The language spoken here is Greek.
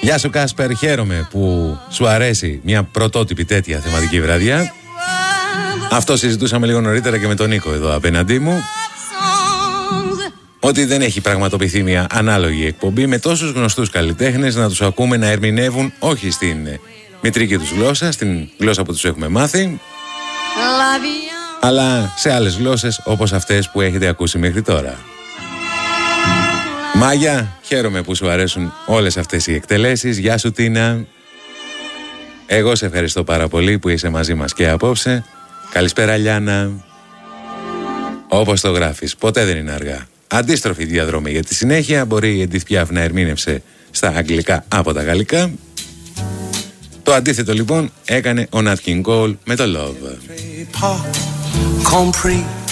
Γεια σου Κάσπερ, χαίρομαι που σου αρέσει μια πρωτότυπη τέτοια θεματική βραδιά. Αυτό συζητούσαμε λίγο νωρίτερα και με τον Νίκο εδώ απέναντί μου, ότι δεν έχει πραγματοποιηθεί μια ανάλογη εκπομπή με τόσους γνωστούς καλλιτέχνες να τους ακούμε να ερμηνεύουν όχι στην μητρική τους γλώσσα, στην γλώσσα που τους έχουμε μάθει, αλλά σε άλλες γλώσσες όπως αυτές που έχετε ακούσει μέχρι τώρα. Μάγια, χαίρομαι που σου αρέσουν όλες αυτές οι εκτελέσεις. Γεια σου Τίνα. Εγώ σε ευχαριστώ πάρα πολύ που είσαι μαζί μας και απόψε. Καλησπέρα Λιάνα. Όπως το γράφεις, ποτέ δεν είναι αργά. Αντίστροφη διαδρομή για τη συνέχεια. Μπορεί η Edith Piaf να ερμήνευσε στα αγγλικά από τα γαλλικά. Το αντίθετο λοιπόν έκανε ο Nat King Cole με το Love.